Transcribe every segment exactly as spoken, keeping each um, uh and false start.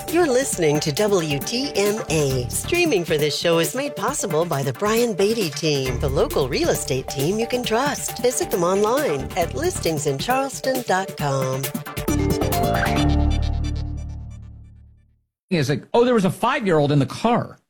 You're listening to W T M A. Streaming for this show is made possible by the Brian Beatty team, the local real estate team you can trust. Visit them online at listings in charleston dot com. It's like, oh, there was a five-year-old in the car.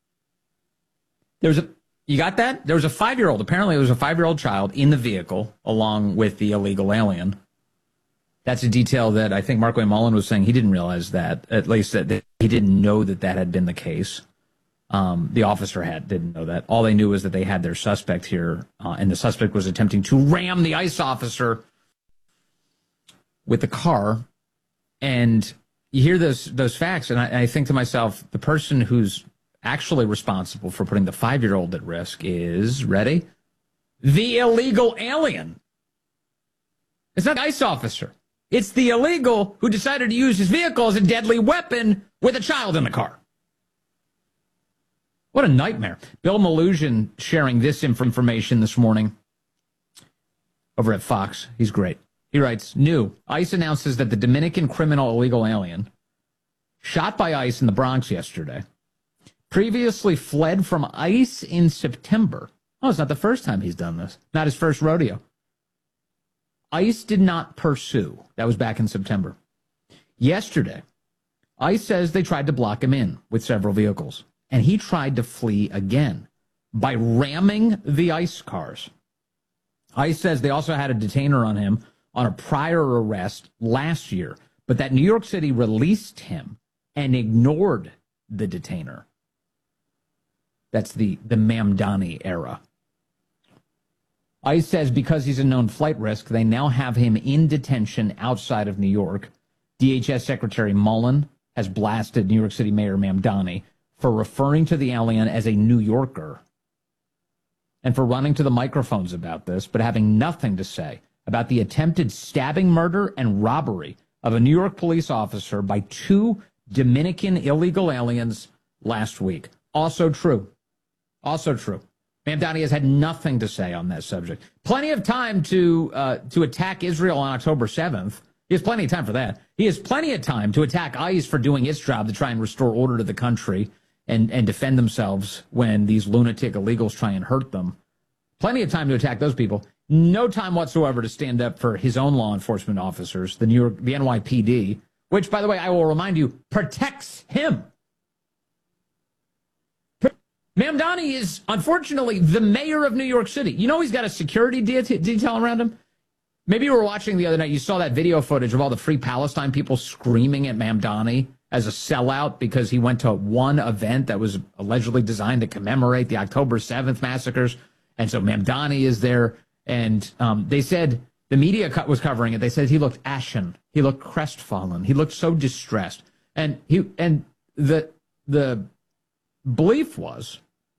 There was a, you got that? There was a five-year-old. Apparently, there was a five-year-old child in the vehicle along with the illegal alien. That's a detail that I think Markwayne Mullin was saying he didn't realize that, at least that, that he didn't know that that had been the case. Um, the officer had didn't know that. All they knew was that they had their suspect here, uh, and the suspect was attempting to ram the ICE officer with the car. And you hear those those facts, and I, I think to myself, the person who's actually responsible for putting the five-year-old at risk is, ready? The illegal alien. It's not the ICE officer. It's the illegal who decided to use his vehicle as a deadly weapon with a child in the car. What a nightmare. Bill Malugin sharing this information this morning over at Fox. He's great. He writes, new, ICE announces that the Dominican criminal illegal alien shot by ICE in the Bronx yesterday previously fled from ICE in September. Oh, it's not the first time he's done this. Not his first rodeo. ICE did not pursue. That was back in September. Yesterday, ICE says they tried to block him in with several vehicles, and he tried to flee again by ramming the ICE cars. ICE says they also had a detainer on him on a prior arrest last year, but that New York City released him and ignored the detainer. That's the, the Mamdani era. ICE says because he's a known flight risk, they now have him in detention outside of New York. D H S Secretary Mullen has blasted New York City Mayor Mamdani for referring to the alien as a New Yorker and for running to the microphones about this, but having nothing to say about the attempted stabbing, murder, and robbery of a New York police officer by two Dominican illegal aliens last week. Also true. Also true. Mamdani has had nothing to say on that subject. Plenty of time to uh, to attack Israel on October seventh. He has plenty of time for that. He has plenty of time to attack ICE for doing its job to try and restore order to the country and, and defend themselves when these lunatic illegals try and hurt them. Plenty of time to attack those people. No time whatsoever to stand up for his own law enforcement officers, the New York, the N Y P D, which, by the way, I will remind you, protects him. Mamdani is, unfortunately, the mayor of New York City. You know he's got a security de- detail around him? Maybe you were watching the other night. You saw that video footage of all the Free Palestine people screaming at Mamdani as a sellout because he went to one event that was allegedly designed to commemorate the October seventh massacres. And so Mamdani is there. And um, they said, the media co- was covering it. They said he looked ashen. He looked crestfallen. He looked so distressed. And he and the the... belief was,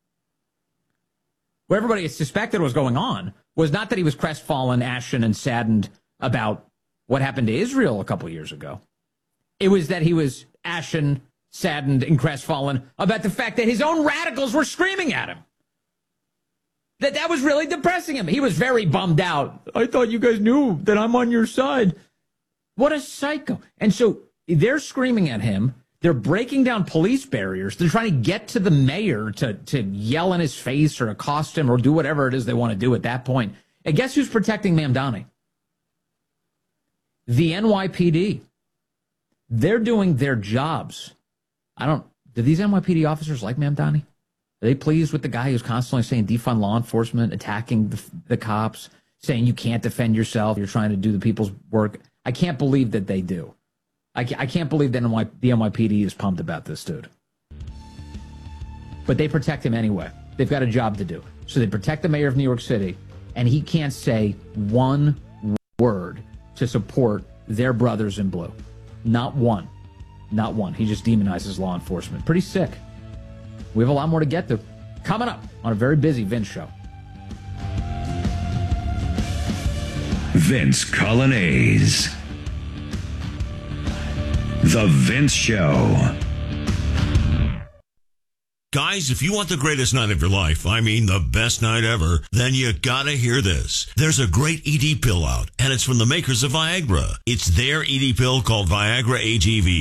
what everybody suspected was going on, was not that he was crestfallen, ashen, and saddened about what happened to Israel a couple years ago. It was that he was ashen, saddened, and crestfallen about the fact that his own radicals were screaming at him. That that was really depressing him. He was very bummed out. I thought you guys knew that I'm on your side. What a psycho. And so they're screaming at him. They're breaking down police barriers. They're trying to get to the mayor to, to yell in his face or accost him or do whatever it is they want to do at that point. And guess who's protecting Mamdani? The N Y P D. They're doing their jobs. I don't, do these N Y P D officers like Mamdani? Are they pleased with the guy who's constantly saying defund law enforcement, attacking the, the cops, saying you can't defend yourself, you're trying to do the people's work? I can't believe that they do. I can't believe that the N Y P D is pumped about this dude. But they protect him anyway. They've got a job to do. So they protect the mayor of New York City, and he can't say one word to support their brothers in blue. Not one. Not one. He just demonizes law enforcement. Pretty sick. We have a lot more to get to. Coming up on a very busy Vince show. Vince Colonnese. The Vince Show. Guys, if you want the greatest night of your life, I mean the best night ever, then you gotta hear this. There's a great E D pill out, and it's from the makers of Viagra. It's their E D pill called Viagra A G V.